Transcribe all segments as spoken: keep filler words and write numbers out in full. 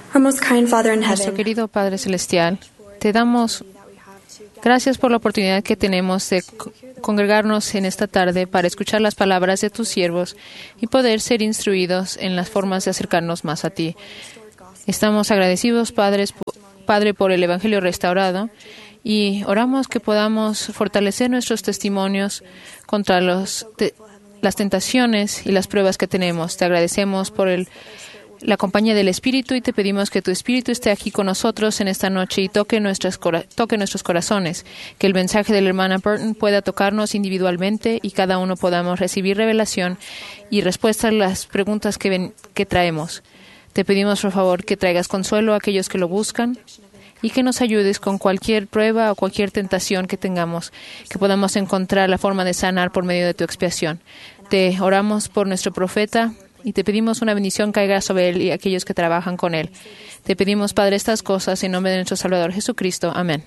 Our most kind Father in Nuestro heaven, querido Padre Celestial, te damos gracias por la oportunidad que tenemos de co- congregarnos en esta tarde para escuchar las palabras de tus siervos y poder ser instruidos en las formas de acercarnos más a ti. Estamos agradecidos, padres, po- Padre, por el Evangelio restaurado y oramos que podamos fortalecer nuestros testimonios contra los te- las tentaciones y las pruebas que tenemos. Te agradecemos por el la compañía del Espíritu y te pedimos que tu Espíritu esté aquí con nosotros en esta noche y toque, nuestras cora- toque nuestros corazones, que el mensaje de la hermana Burton pueda tocarnos individualmente y cada uno podamos recibir revelación y respuesta a las preguntas que, ven- que traemos. Te pedimos, por favor, que traigas consuelo a aquellos que lo buscan y que nos ayudes con cualquier prueba o cualquier tentación que tengamos, que podamos encontrar la forma de sanar por medio de tu expiación. Te oramos por nuestro profeta y te pedimos una bendición caiga sobre él y aquellos que trabajan con él. Te pedimos, Padre, estas cosas en nombre de nuestro Salvador Jesucristo. Amén.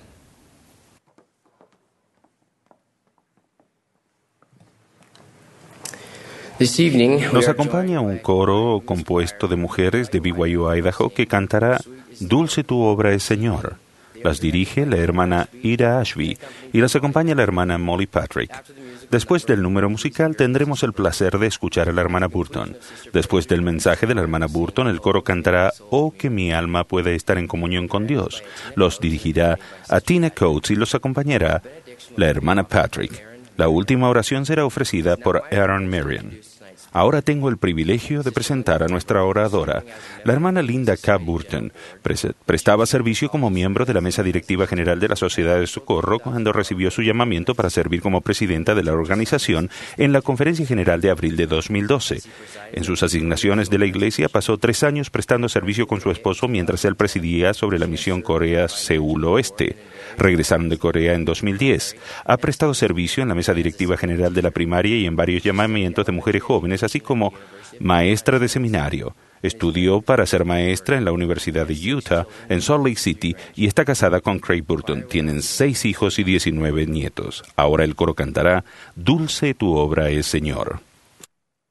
This evening, we Nos are acompaña joined un by coro compuesto de mujeres de B Y U Idaho que cantará Dulce tu obra es Señor. Las dirige la hermana Ira Ashby y las acompaña la hermana Molly Patrick. Después del número musical tendremos el placer de escuchar a la hermana Burton. Después del mensaje de la hermana Burton, el coro cantará Oh, que mi alma puede estar en comunión con Dios. Los dirigirá a Tina Coates y los acompañará la hermana Patrick. La última oración será ofrecida por Aaron Marion. Ahora tengo el privilegio de presentar a nuestra oradora. La hermana Linda K. Burton pres- prestaba servicio como miembro de la mesa directiva general de la Sociedad de Socorro cuando recibió su llamamiento para servir como presidenta de la organización en la Conferencia General de abril de dos mil doce. En sus asignaciones de la Iglesia pasó tres años prestando servicio con su esposo mientras él presidía sobre la misión Corea-Seúl Oeste. Regresaron de Corea en dos mil diez. Ha prestado servicio en la mesa directiva general de la primaria y en varios llamamientos de mujeres jóvenes, así como maestra de seminario. Estudió para ser maestra en la Universidad de Utah, en Salt Lake City, y está casada con Craig Burton. Tienen seis hijos y diecinueve nietos. Ahora el coro cantará Dulce tu obra es, Señor.